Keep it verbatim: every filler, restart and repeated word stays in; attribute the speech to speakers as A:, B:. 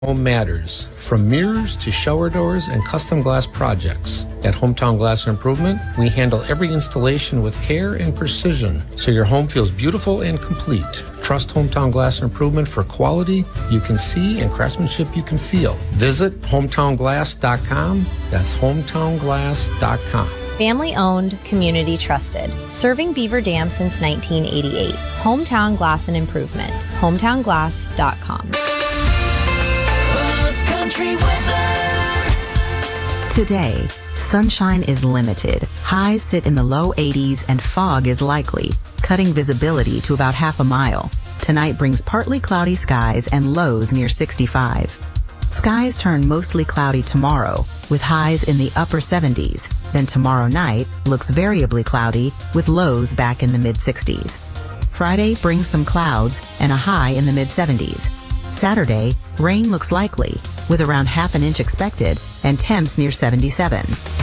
A: Home matters, from mirrors to shower doors and custom glass projects. At Hometown Glass and Improvement, we handle every installation with care and precision, so your home feels beautiful and complete. Trust Hometown Glass and Improvement for quality you can see and craftsmanship you can feel. Visit hometown glass dot com. That's hometown glass dot com.
B: Family owned, community trusted. Serving Beaver Dam since nineteen eighty-eight. Hometown Glass and Improvement. hometown glass dot com.
C: Country weather.
D: Today, sunshine is limited. Highs sit in the low eighties and fog is likely, cutting visibility to about half a mile. Tonight brings partly cloudy skies and lows near sixty-five. Skies turn mostly cloudy tomorrow, with highs in the upper seventies. Then tomorrow night looks variably cloudy, with lows back in the mid-sixties. Friday brings some clouds and a high in the mid-seventies. Saturday, rain looks likely, with around half an inch expected, and temps near seventy-seven.